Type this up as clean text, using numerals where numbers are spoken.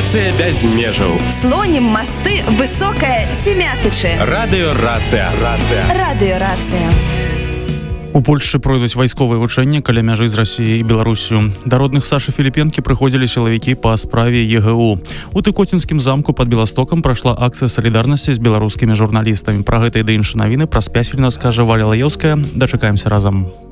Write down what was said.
Інфармацыя без межаў. Слонім масты высокае семятычы. Радыёрацыя. Радыёрацыя. У Польшчы пройдуць вайсковыя вучэнні каля мяжы з Расіяй і Беларусю. Да родных Сашы Філіпенкі прыходзілі сілавікі па справе ЕГУ. У Тыкоцінскім замку пад Беластокам прайшла акцыя салідарнасці з беларускімі журналістамі. Пра гэта і да іншыя навіны праз 5 хвілін скажа Валя Лаеўская. Дачакаемся разам.